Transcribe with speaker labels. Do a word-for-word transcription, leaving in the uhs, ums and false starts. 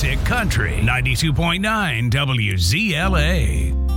Speaker 1: Classic Country ninety-two point nine W Z L A.